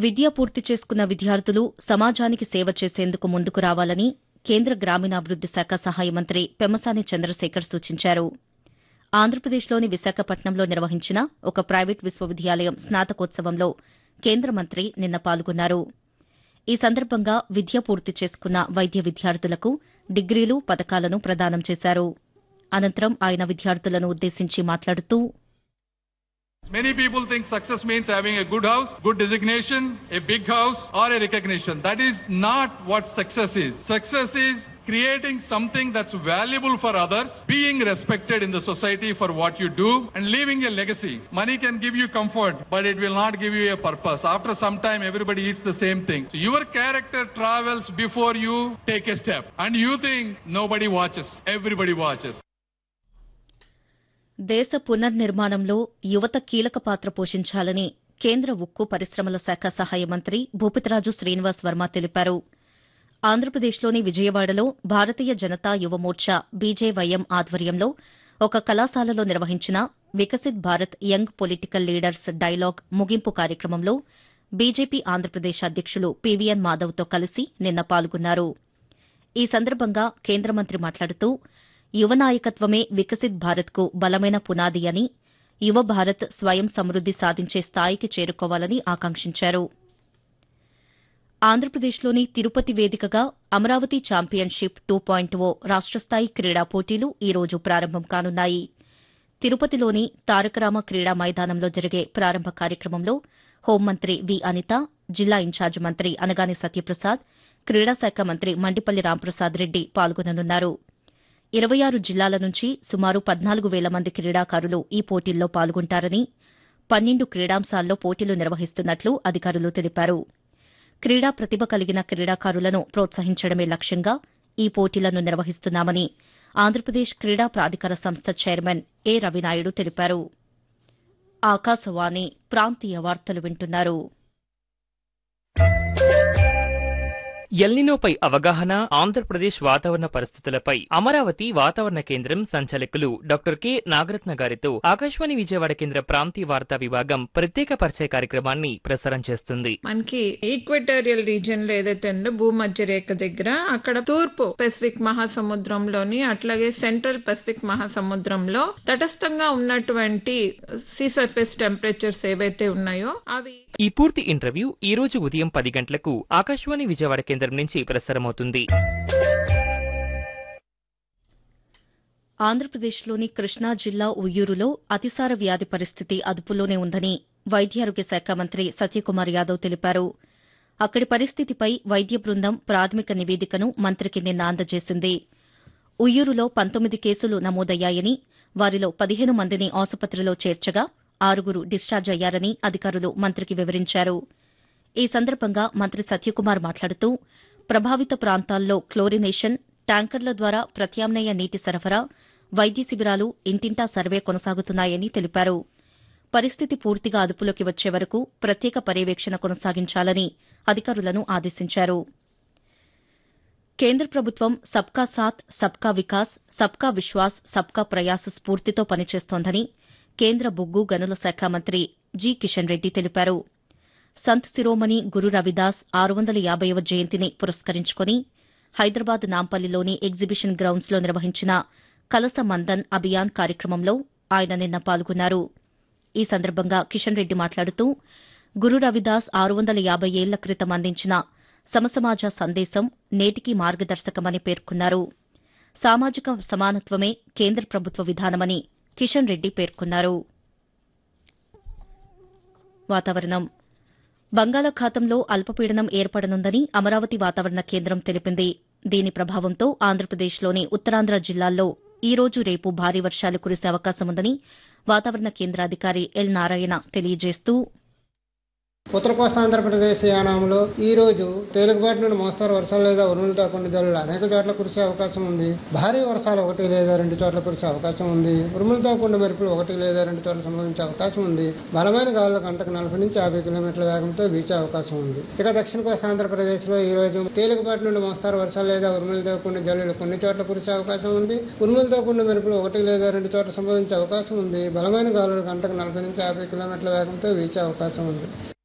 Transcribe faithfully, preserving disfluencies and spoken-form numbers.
విద్య పూర్తి చేసుకున్న విద్యార్థులు సమాజానికి సేవ చేసేందుకు ముందుకు రావాలని కేంద్ర గ్రామీణాభివృద్ది శాఖ సహాయ మంత్రి పెమ్మసాని చంద్రశేఖర్ సూచించారు. ఆంధ్రప్రదేశ్లోని విశాఖపట్నంలో నిర్వహించిన ఒక ప్రైవేట్ విశ్వవిద్యాలయం స్నాతకోత్సవంలో కేంద్ర మంత్రి నిన్న పాల్గొన్నారు. ఈ సందర్భంగా విద్య పూర్తి చేసుకున్న వైద్య విద్యార్థులకు డిగ్రీలు, పతకాలను ప్రదానం చేశారు. అనంతరం ఆయన విద్యార్థులను ఉద్దేశించి మాట్లాడుతూ Many people think success means having a good house, good designation, a big house or a recognition. That is not what success is. Success is creating something that's valuable for others, being respected in the society for what you do and leaving a legacy. Money can give you comfort, but it will not give you a purpose. After some time everybody eats the same thing. So your character travels before you take a step. And you think nobody watches. Everybody watches. దేశ పునర్నిర్మాణంలో యువత కీలక పాత్ర పోషించాలని కేంద్ర ఉక్కు పరిశ్రమల శాఖ సహాయ మంత్రి భూపతిరాజు శ్రీనివాస్ వర్మ తెలిపారు. ఆంధ్రప్రదేశ్లోని విజయవాడలో భారతీయ జనతా యువమోర్చా బీజేవైఎం ఆధ్వర్యంలో ఒక కళాశాలలో నిర్వహించిన Viksit Bharat young political leaders dialogue ముగింపు కార్యక్రమంలో బీజేపీ ఆంధ్రప్రదేశ్ అధ్యకులు పీవీఎన్ మాధవ్తో కలిసి నిన్న పాల్గొన్నారు. ఈ సందర్భంగా కేంద్ర మంత్రి మాట్లాడుతూ యువ నాయకత్వమే వికసిత్ భారత్కు బలమైన పునాది అని, యువ భారత్ స్వయం సమృద్ది సాధించే స్థాయికి చేరుకోవాలని ఆకాంక్షించారు. ఆంధ్రప్రదేశ్లోని తిరుపతి వేదికగా అమరావతి ఛాంపియన్షిప్ టూ పాయింట్ ఓ రాష్టస్థాయి క్రీడా పోటీలు ఈ రోజు ప్రారంభం కానున్నాయి. తిరుపతిలోని తారకరామ క్రీడా మైదానంలో జరిగే ప్రారంభ కార్యక్రమంలో హోంమంత్రి వి అనిత, జిల్లా ఇన్ఛార్జ్ మంత్రి అనగాని సత్యప్రసాద్, క్రీడాశాఖ మంత్రి మండిపల్లి రాంప్రసాద్ రెడ్డి పాల్గొననున్నారు. ఇరవై ఆరు జిల్లాల నుంచి సుమారు పద్నాలుగు వేల మంది క్రీడాకారులు ఈ పోటీల్లో పాల్గొంటారని, పన్నెండు క్రీడాంశాల్లో పోటీలు నిర్వహిస్తున్నట్లు అధికారులు తెలిపారు. క్రీడా ప్రతిభ కలిగిన క్రీడాకారులను ప్రోత్సహించడమే లక్ష్యంగా ఈ పోటీలను నిర్వహిస్తున్నామని ఆంధ్రప్రదేశ్ క్రీడా ప్రాధికార సంస్థ చైర్మన్ ఏ రవినాయుడు తెలిపారు. ఆకాశవాణి ప్రాంతీయ వార్తలు వింటున్నారు. ఎల్నినోపై అవగాహన, ఆంధ్రప్రదేశ్ వాతావరణ పరిస్థితులపై అమరావతి వాతావరణ కేంద్రం సంచాలకులు డాక్టర్ కె నాగరత్న గారితో ఆకాశవాణి విజయవాడ కేంద్ర ప్రాంతీయ వార్తా విభాగం ప్రత్యేక పరిచయ కార్యక్రమాన్ని ప్రసారం చేస్తుంది. మనకి ఈక్వెటోరియల్ రీజియన్ లో ఏదైతే ఉందో భూమధ్య రేఖ దగ్గర అక్కడ తూర్పు పెసిఫిక్ మహాసముద్రంలోని అట్లాగే సెంట్రల్ పెసిఫిక్ మహాసముద్రంలో తటస్థంగా ఉన్నటువంటి సీ సర్ఫేస్ టెంపరేచర్స్ ఏవైతే ఉన్నాయో అవి. ఈ పూర్తి ఇంటర్వ్యూ ఈ రోజు ఉదయం పది గంటలకు ఆకాశవాణి విజయవాడ కేంద్రం నుంచి ప్రసారమవుతుంది. ఆంధ్రప్రదేశ్లోని కృష్ణా జిల్లా ఉయ్యూరులో అతిసార వ్యాధి పరిస్థితి అదుపులోనే ఉందని వైద్యారోగ్య శాఖ మంత్రి సత్యకుమార్ యాదవ్ తెలిపారు. అక్కడి పరిస్థితిపై వైద్య బృందం ప్రాథమిక నివేదికను మంత్రికి నిన్న అందజేసింది. ఉయ్యూరులో పంతొమ్మిది కేసులు నమోదయ్యాయని, వారిలో పదిహేను మందిని ఆసుపత్రిలో చేర్చగా ఆరుగురు డిశ్చార్జ్ అయ్యారని అధికారులు మంత్రికి వివరించారు. ఈ సందర్భంగా మంత్రి సత్యకుమార్ మాట్లాడుతూ ప్రభావిత ప్రాంతాల్లో క్లోరినేషన్, ట్యాంకర్ల ద్వారా ప్రత్యామ్నాయ నీటి సరఫరా, వైద్య శిబిరాలు, ఇంటింటా సర్వే కొనసాగుతున్నాయని తెలిపారు. పరిస్థితి పూర్తిగా అదుపులోకి వచ్చే వరకు ప్రత్యేక పర్యవేక్షణ కొనసాగించాలని అధికారులను ఆదేశించారు. కేంద్ర ప్రభుత్వం సబ్కా సాత్, సబ్కా వికాస్, సబ్కా విశ్వాస్, సబ్కా ప్రయాస్ స్ఫూర్తితో పనిచేస్తోందని కేంద్ర బొగ్గు గనుల శాఖ మంత్రి జి కిషన్ రెడ్డి తెలిపారు. సంత్ శిరోమణి గురు రవిదాస్ ఆరు వందల యాభైవ జయంతిని పురస్కరించుకుని హైదరాబాద్ నాంపల్లిలోని ఎగ్జిబిషన్ గ్రౌండ్స్లో నిర్వహించిన కలస మందన్ అభియాన్ కార్యక్రమంలో ఆయన నిన్న పాల్గొన్నారు. ఈ సందర్భంగా కిషన్ రెడ్డి మాట్లాడుతూ గురు రవిదాస్ ఆరు వందల యాభై ఏళ్ల క్రితం అందించిన సమసమాజ సందేశం నేటికీ మార్గదర్శకమని పేర్కొన్నారు. సామాజిక సమానత్వమే కేంద్ర ప్రభుత్వ విధానమని కిషన్ రెడ్డి పేర్కొన్నారు. వాతావరణం. బంగాళాఖాతంలో అల్పపీడనం ఏర్పడనుందని అమరావతి వాతావరణ కేంద్రం తెలిపింది. దీని ప్రభావంతో ఆంధ్రప్రదేశ్లోని ఉత్తరాంధ్ర జిల్లాల్లో ఈ రోజు రేపు భారీ వర్షాలు కురిసే అవకాశముందని వాతావరణ కేంద్రాధికారి ఎల్ నారాయణ తెలియజేస్తూ ఉత్తర కోస్తా ఆంధ్రప్రదేశ్ యానాంలో ఈ రోజు తేలికపాటి నుండి మోస్తారు వర్షాలు లేదా ఉరుములతో కొన్ని జల్లులు అనేక చోట్ల కురిసే అవకాశం ఉంది. భారీ వర్షాలు ఒకటి లేదా రెండు చోట్ల కురిసే అవకాశం ఉంది. ఉరుములతో కూడిన మెరుపులు ఒకటి లేదా రెండు చోట్ల సంభవించే అవకాశం ఉంది. బలమైన గాలులు గంటకు నలభై నుంచి యాభై కిలోమీటర్ల వేగంతో వీచే అవకాశం ఉంది. ఇక దక్షిణ కోస్తా ఆంధ్రప్రదేశ్ లో ఈ రోజు తేలికపాటి నుండి మోస్తారు వర్షాలు లేదా ఉరుములతో కూడిన జల్లులు కొన్ని చోట్ల కురిసే అవకాశం ఉంది. ఉరుములతో కూడిన మెరుపులు ఒకటి లేదా రెండు చోట్ల సంభవించే అవకాశం ఉంది. బలమైన గాలులు గంటకు నలభై నుంచి యాభై కిలోమీటర్ల వేగంతో వీచే అవకాశం ఉంది.